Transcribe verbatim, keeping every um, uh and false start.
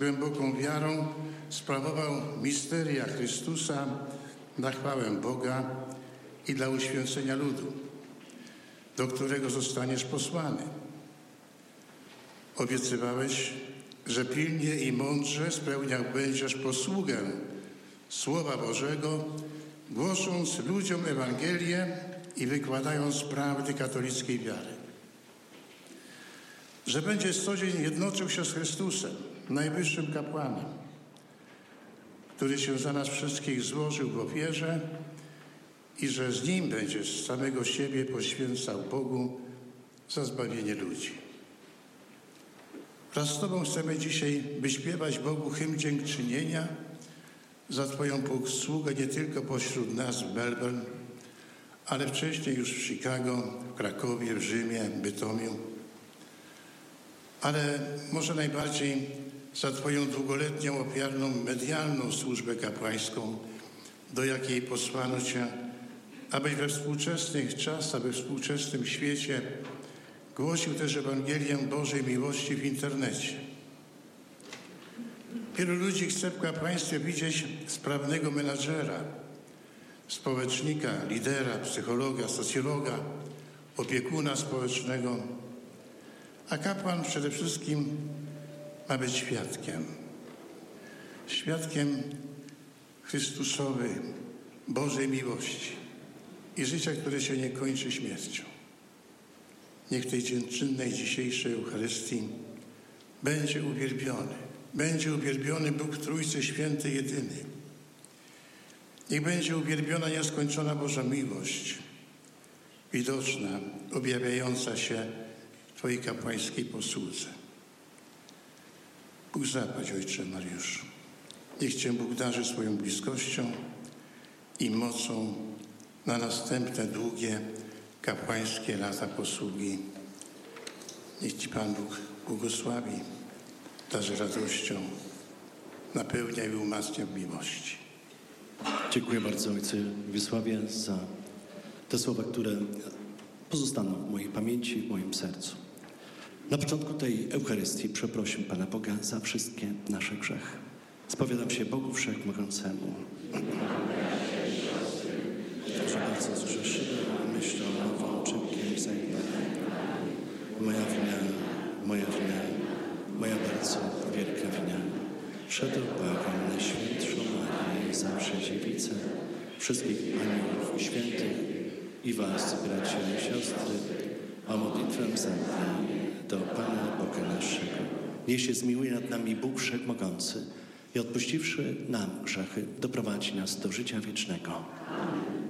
Głęboką wiarą sprawował misteria Chrystusa na chwałę Boga i dla uświęcenia ludu, do którego zostaniesz posłany. Obiecywałeś, że pilnie i mądrze spełniał będziesz posługę Słowa Bożego, głosząc ludziom Ewangelię i wykładając prawdy katolickiej wiary. Że będziesz co dzień jednoczył się z Chrystusem, najwyższym kapłanem, który się za nas wszystkich złożył w ofierze i że z Nim będziesz samego siebie poświęcał Bogu za zbawienie ludzi. Wraz z Tobą chcemy dzisiaj wyśpiewać Bogu hymn dziękczynienia za Twoją posługę nie tylko pośród nas w Melbourne, ale wcześniej już w Chicago, w Krakowie, w Rzymie, w Bytomiu. Ale może najbardziej za Twoją długoletnią, ofiarną, medialną służbę kapłańską, do jakiej posłano Cię, abyś we współczesnych czasach, we współczesnym świecie głosił też Ewangelię Bożej miłości w internecie. Wielu ludzi chce w kapłaństwie widzieć sprawnego menadżera, społecznika, lidera, psychologa, socjologa, opiekuna społecznego, a kapłan przede wszystkim ma być świadkiem. Świadkiem Chrystusowej, Bożej miłości i życia, które się nie kończy śmiercią. Niech w tej dziękczynnej dzisiejszej Eucharystii będzie uwielbiony. Będzie uwielbiony Bóg w Trójcy Świętej Jedyny. Niech będzie uwielbiona nieskończona Boża miłość, widoczna, objawiająca się w Twojej kapłańskiej posłudze. Bóg zapłać, Ojcze Mariuszu. Niech Cię Bóg darzy swoją bliskością i mocą na następne długie kapłańskie lata posługi. Niech Ci Pan Bóg błogosławi, darzy radością, napełnia i umacnia w miłości. Dziękuję bardzo Ojcze Wiesławie za te słowa, które pozostaną w mojej pamięci, w moim sercu. Na początku tej Eucharystii przeprosimy Pana Boga za wszystkie nasze grzechy. Spowiadam się Bogu Wszechmogącemu, że bardzo zgrzeszyłem myślą, mową, czynkiem, zaniedbaniem. Moja wina, moja wina, moja bardzo wielka wina. Szedł błagam na świętszą Marię, zawsze dziewicę, wszystkich aniołów świętych i was, bracia i siostry, o modlitwę za nami do Pana Boga naszego. Niech się zmiłuje nad nami Bóg Wszechmogący i odpuściwszy nam grzechy, doprowadzi nas do życia wiecznego.